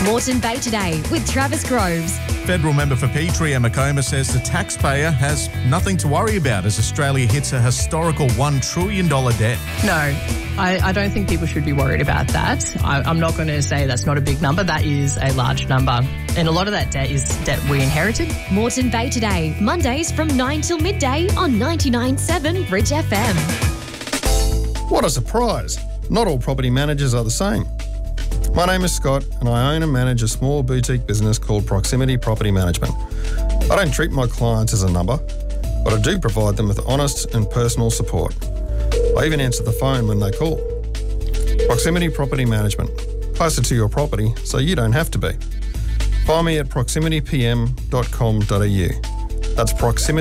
Moreton Bay Today with Travis Groves. Federal member for Petrie, Emma Comer, says the taxpayer has nothing to worry about as Australia hits a historical $1 trillion debt. No, I don't think people should be worried about that. I'm not going to say that's not a big number. That is a large number. And a lot of that debt is debt we inherited. Moreton Bay Today, Mondays from 9 till midday on 99.7 Bridge FM. What a surprise. Not all property managers are the same. My name is Scott and I own and manage a small boutique business called Proximity Property Management. I don't treat my clients as a number, but I do provide them with honest and personal support. I even answer the phone when they call. Proximity Property Management, closer to your property so you don't have to be. Find me at proximitypm.com.au. That's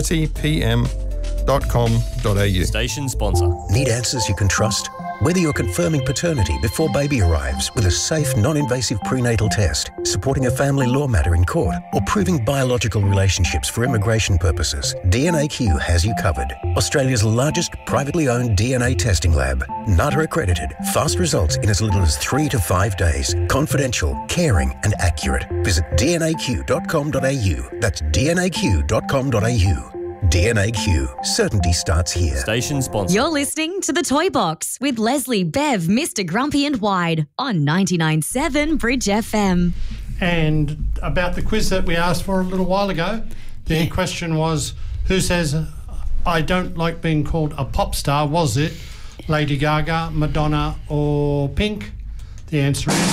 proximitypm.com.au. Station sponsor. Need answers you can trust? Whether you're confirming paternity before baby arrives with a safe, non-invasive prenatal test, supporting a family law matter in court, or proving biological relationships for immigration purposes, DNAQ has you covered. Australia's largest privately owned DNA testing lab. NATA accredited. Fast results in as little as 3 to 5 days. Confidential, caring and accurate. Visit dnaq.com.au. That's dnaq.com.au. DNAQ. Certainty starts here. Station sponsor. You're listening to The Toy Box with Leslie, Bev, Mr. Grumpy and Wide on 99.7 Bridge FM. And about the quiz that we asked for a little while ago, the question was, who says, I don't like being called a pop star? Was it Lady Gaga, Madonna or Pink? The answer is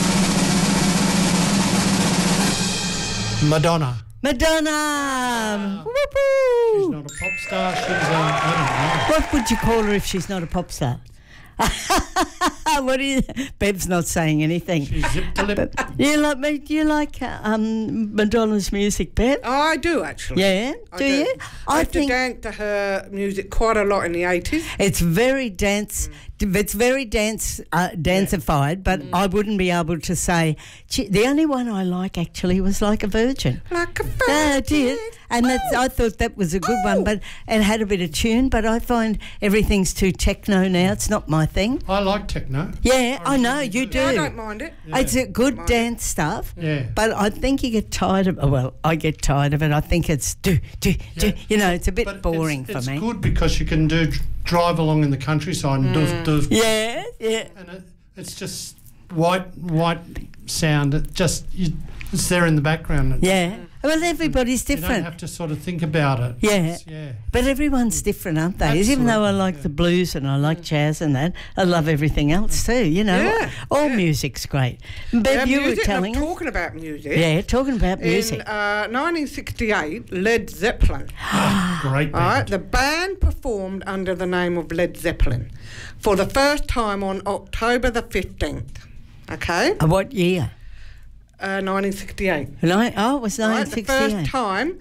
Madonna. Madonna! She's not a pop star. She's I don't know. What would you call her if she's not a pop star? What is? Bev's not saying anything. She's zip to lip. You like me? Do you like Madonna's music, Bev? Oh, I do actually. Yeah, do you? I think dance to her music quite a lot in the 80s. It's very dance. It's very dancified, but I wouldn't be able to say. The only one I like actually was Like a Virgin. Like a Virgin. Yeah, I did. And I thought that was a good one, but it had a bit of tune. But I find everything's too techno now. It's not my thing. I like techno. Yeah, I know you do. I don't mind it. Yeah. It's a good dance stuff. Yeah. But I think you get tired of it. Well, I get tired of it. I think it's do. You know, it's a bit boring for me. It's good because you can drive along in the countryside and doof. Yeah. And it's just white sound. It's there in the background. Yeah. Well, everybody's different. You don't have to sort of think about it. Yeah. But everyone's different, aren't they? Absolutely. Even though I like the blues and I like jazz and that, I love everything else too, you know. Yeah. All music's great. Bev, you were telling us. Talking about music. Yeah, talking about music. In 1968, Led Zeppelin. Great band. All right, the band performed under the name of Led Zeppelin for the first time on October the 15th. Okay? What year? 1968. It was 1968. The first time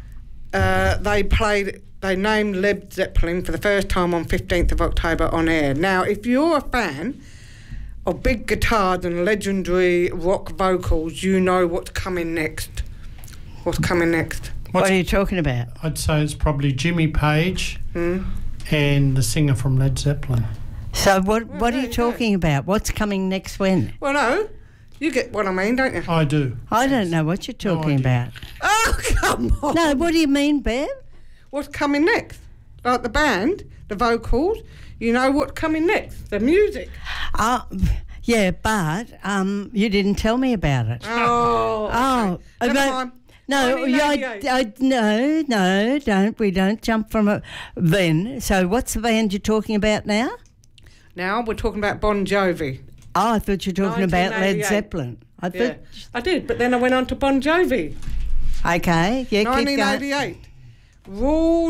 they named Led Zeppelin for the first time on 15th of October on air. Now, if you're a fan of big guitars and legendary rock vocals, you know what's coming next. What's coming next? What are you talking about? I'd say it's probably Jimmy Page and the singer from Led Zeppelin. So what are you talking about? What's coming next when? Well, no. You get what I mean, don't you? I do. I don't know what you're talking about. Oh, come on. No, what do you mean, Bev? What's coming next? Like the band, the vocals, you know what's coming next? The music. Yeah, but you didn't tell me about it. Oh. Okay. Never mind. No, no, don't. We don't jump from it then. So what's the band you're talking about now? Now we're talking about Bon Jovi. Oh, I thought you were talking about Led Zeppelin. I did, but then I went on to Bon Jovi. Okay, yeah, 1988. Keep going. Rule